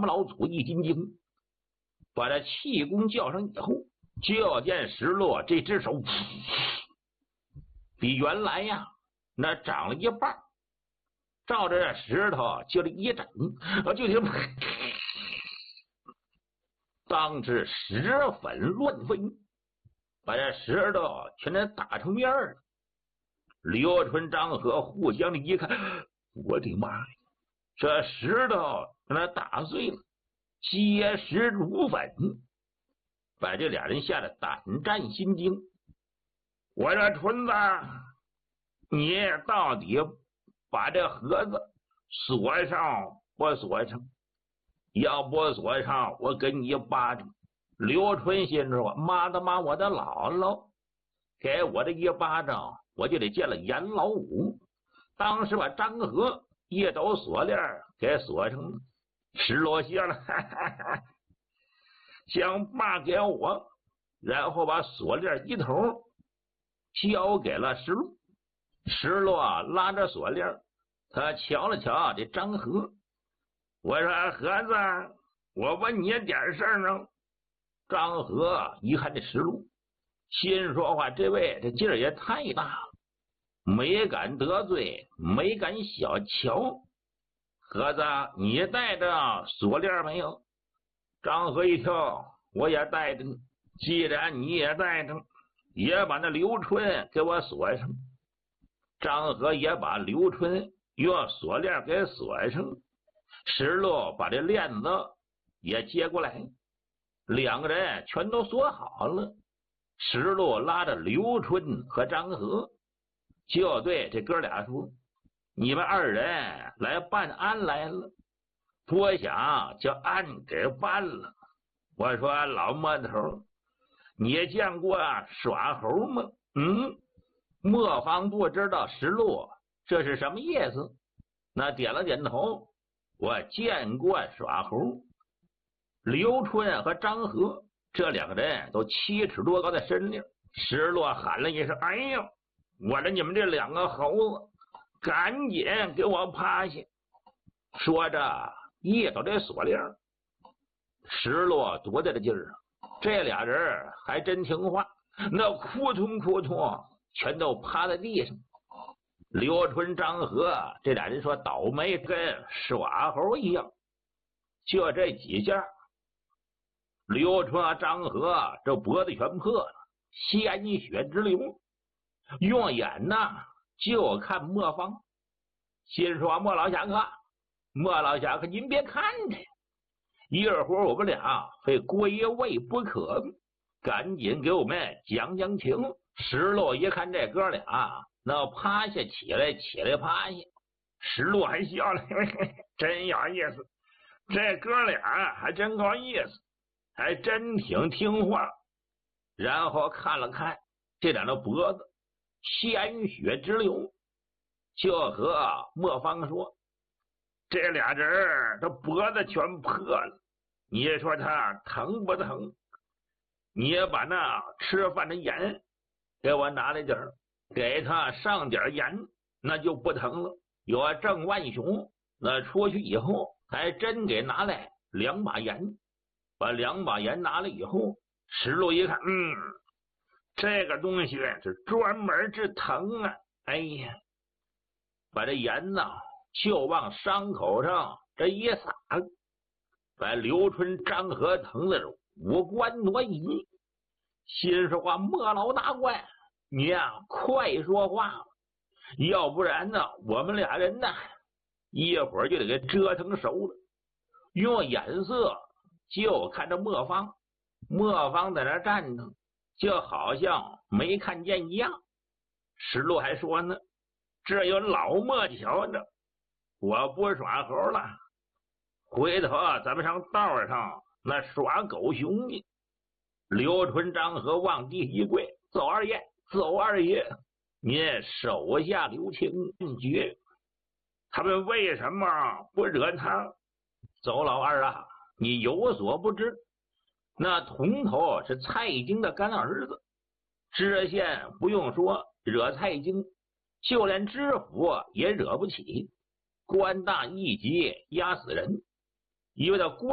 们老祖一斤惊，把这气功叫上以后，就见石落这只手比原来呀那长了一半，照着这石头就这一整，就听当时石粉乱飞，把这石头全都打成面了。刘春、张和互相的一看，我的妈呀，这石头让他打碎了，结实如粉，把这俩人吓得胆战心惊。我说春子，你到底把这盒子锁上不锁上？要不锁上，我给你一巴掌。刘春心说：妈的妈，我的姥姥给我这一巴掌，我就得见了阎老五。当时把张和一抖锁链给锁上了。石落下了，哈哈哈，将把给我，然后把锁链一头交给了石落。石落拉着锁链，他瞧了瞧这张和，我说盒子，我问你点事儿呢。张和一看这石落，心说话，这位这劲儿也太大了，没敢得罪，没敢小瞧。盒子，你带着锁链没有？张和一跳，我也带着。既然你也带着，也把那刘春给我锁上。张和也把刘春用锁链给锁上。石落把这链子也接过来，两个人全都锁好了。石落拉着刘春和张和，就对这哥俩说：你们二人来办案来了，不想叫案给办了。我说老摸头，你见过耍猴吗？磨坊不知道石落这是什么意思？那点了点头，我见过耍猴。刘春和张和这两个人都7尺多高的身量。石落喊了一声：哎呀，我的你们这两个猴子，赶紧给我趴下！说着一抖这锁链，石落多大的劲儿啊！这俩人还真听话，那扑通扑通全都趴在地上。刘春、张和这俩人说倒霉，跟耍猴一样。就这几下，刘春和张和这脖子全破了，鲜血直流，用眼呐就看磨坊，心说莫老侠客，莫老侠客，您别看着，一会儿我们俩非归位不可，赶紧给我们讲讲情。石落一看这哥俩那趴下起来趴下，石落还笑了，真有意思，这哥俩还真够意思，还真挺听话。然后看了看这俩的脖子，鲜血直流，就和磨坊说：这俩人这脖子全破了，你说他疼不疼？你也把那吃饭的盐给我拿来点儿，给他上点盐，那就不疼了。有郑万雄那出去以后还真给拿来2把盐，把2把盐拿了以后，石路一看，这个东西是专门治疼啊！哎呀，把这盐呢就往伤口上这一撒，把刘春、张和疼的五官挪移。心说话，莫老大官，你呀快说话，要不然呢我们俩人呢一会儿就得给折腾熟了。用眼色就看着磨坊，磨坊在那站着，就好像没看见一样。石路还说呢，这有老磨瞧着，我不耍猴了，回头咱们上道上那耍狗熊去。刘春、张和往地一跪，走二爷，走二爷，您手下留情绝。他们为什么不惹他？走老二啊，你有所不知，那童头是蔡京的干儿子，知县不用说惹蔡京，就连知府也惹不起，官大一级压死人，因为他